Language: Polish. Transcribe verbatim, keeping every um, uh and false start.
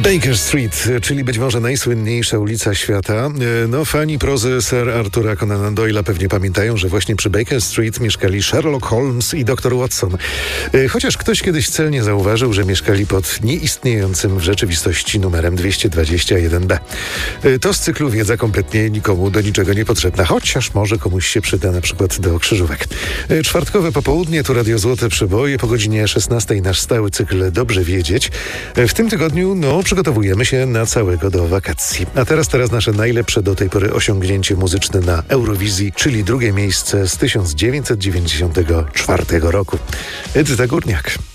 Baker Street, czyli być może najsłynniejsza ulica świata. No, fani prozy Sir Artura Conana Doyle'a pewnie pamiętają, że właśnie przy Baker Street mieszkali Sherlock Holmes i doktor Watson. Chociaż ktoś kiedyś celnie zauważył, że mieszkali pod nieistniejącym w rzeczywistości numerem dwieście dwadzieścia jeden B. To z cyklu wiedza kompletnie nikomu do niczego niepotrzebna, chociaż może komuś się przyda na przykład do krzyżówek. Czwartkowe popołudnie, tu Radio Złote Przeboje, po godzinie szesnastej nasz stały cykl Dobrze Wiedzieć. W tym tygodniu, no, przygotowujemy się na całego do wakacji. A teraz, teraz nasze najlepsze do tej pory osiągnięcie muzyczne na Eurowizji, czyli drugie miejsce z tysiąc dziewięćset dziewięćdziesiątego czwartego roku. Edyta Górniak.